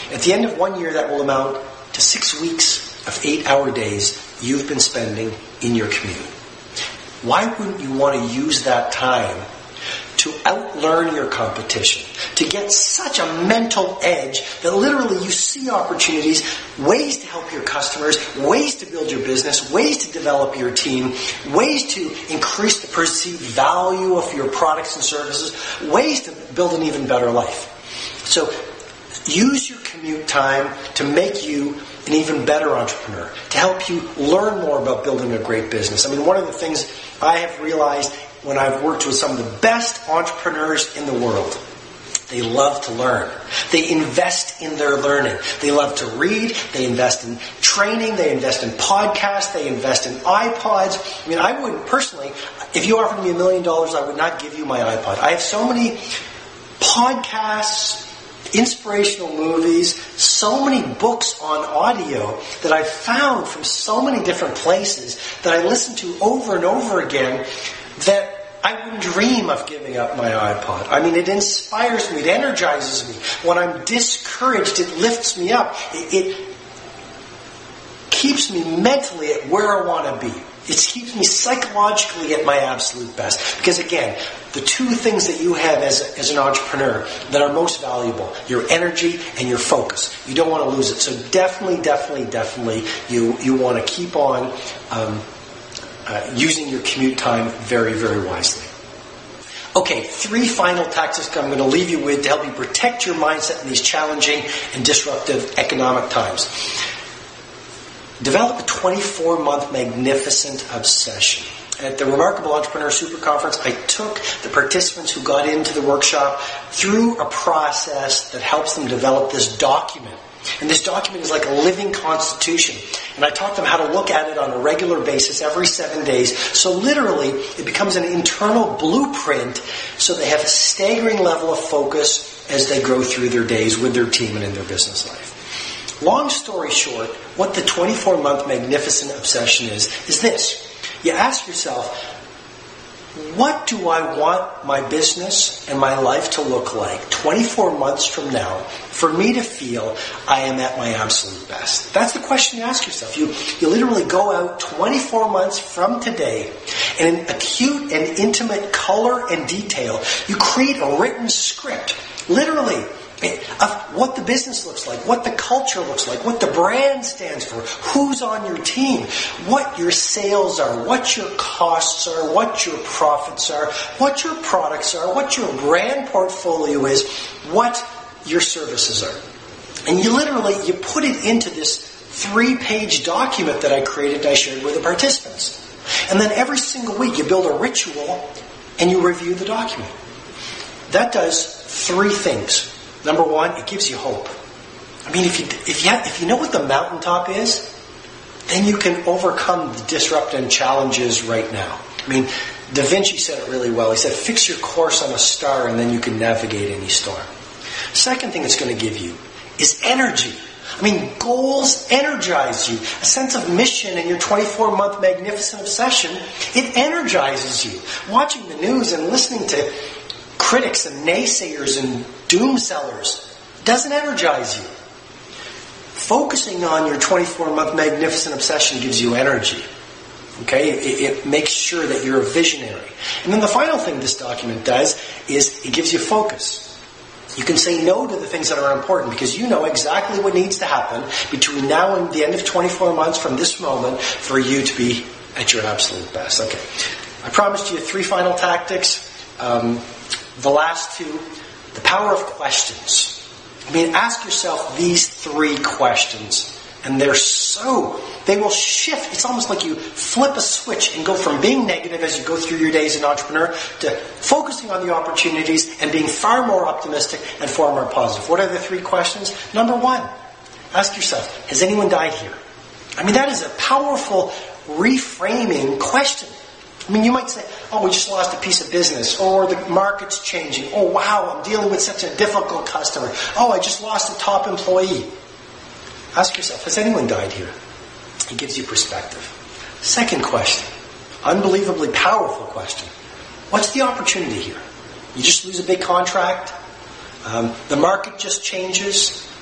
At the end of 1 year, that will amount to 6 weeks of 8-hour days you've been spending in your commute. Why wouldn't you want to use that time to outlearn your competition, to get such a mental edge that literally you see opportunities, ways to help your customers, ways to build your business, ways to develop your team, ways to increase the perceived value of your products and services, ways to build an even better life. So use your commute time to make you an even better entrepreneur, to help you learn more about building a great business. I mean, one of the things I have realized when I've worked with some of the best entrepreneurs in the world, they love to learn. They invest in their learning. They love to read. They invest in training. They invest in podcasts. They invest in iPods. I mean, I wouldn't personally, if you offered me $1 million, I would not give you my iPod. I have so many podcasts, inspirational movies, so many books on audio that I've found from so many different places that I listen to over and over again that I wouldn't dream of giving up my iPod. I mean, it inspires me. It energizes me. When I'm discouraged, it lifts me up. It keeps me mentally at where I want to be. It keeps me psychologically at my absolute best. Because again, the two things that you have as an entrepreneur that are most valuable, your energy and your focus. You don't want to lose it. So definitely, you want to keep on using your commute time very, very wisely. Okay, 3 final tactics I'm going to leave you with to help you protect your mindset in these challenging and disruptive economic times. Develop a 24-month magnificent obsession. At the Remarkable Entrepreneur Super Conference, I took the participants who got into the workshop through a process that helps them develop this document. And this document is like a living constitution. And I taught them how to look at it on a regular basis every 7 days. So literally, it becomes an internal blueprint so they have a staggering level of focus as they grow through their days with their team and in their business life. Long story short, what the 24-month magnificent obsession is this. You ask yourself, what do I want my business and my life to look like 24 months from now for me to feel I am at my absolute best? That's the question you ask yourself. You literally go out 24 months from today and in acute and intimate color and detail, you create a written script, literally, of what the business looks like, what the culture looks like, what the brand stands for, who's on your team, what your sales are, what your costs are, what your profits are, what your products are, what your brand portfolio is, what your services are. And you put it into this 3-page document that I created and I shared with the participants. And then every single week you build a ritual and you review the document. That does 3 things. Number 1, it gives you hope. I mean, if you know what the mountaintop is, then you can overcome the disruptive challenges right now. I mean, Da Vinci said it really well. He said, fix your course on a star and then you can navigate any storm. Second thing it's going to give you is energy. I mean, goals energize you. A sense of mission and your 24-month magnificent obsession, it energizes you. Watching the news and listening to critics and naysayers and doomsellers doesn't energize you. Focusing on your 24-month magnificent obsession gives you energy. Okay? It makes sure that you're a visionary. And then the final thing this document does is it gives you focus. You can say no to the things that are important because you know exactly what needs to happen between now and the end of 24 months from this moment for you to be at your absolute best. Okay. I promised you 3 final tactics. The last 2, the power of questions. I mean, ask yourself these 3 questions. And they will shift. It's almost like you flip a switch and go from being negative as you go through your days as an entrepreneur to focusing on the opportunities and being far more optimistic and far more positive. What are the 3 questions? Number 1, ask yourself, has anyone died here? I mean, that is a powerful reframing question. I mean, you might say, oh, we just lost a piece of business, or the market's changing. Oh, wow, I'm dealing with such a difficult customer. Oh, I just lost a top employee. Ask yourself, has anyone died here? It gives you perspective. Second question, unbelievably powerful question. What's the opportunity here? You just lose a big contract? The market just changes?